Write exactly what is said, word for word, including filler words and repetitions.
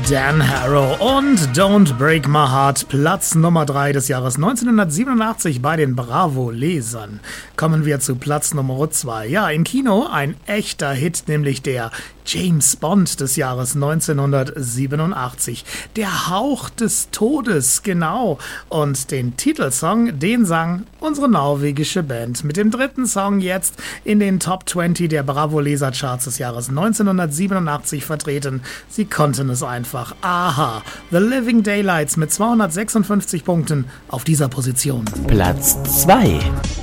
Dan Harrow und Don't Break My Heart, Platz Nummer drei des Jahres neunzehnhundertsiebenundachtzig bei den Bravo-Lesern. Kommen wir zu Platz Nummer zwei. Ja, im Kino ein echter Hit, nämlich der James Bond des Jahres neunzehnhundertsiebenundachtzig. Der Hauch des Todes, genau. Und den Titelsong, den sang unsere norwegische Band. Mit dem dritten Song jetzt in den Top zwanzig der Bravo-Leser-Charts des Jahres neunzehnhundertsiebenundachtzig vertreten. Sie konnten es einfach. Aha, The Living Daylights mit zweihundertsechsundfünfzig Punkten auf dieser Position. Platz zwei.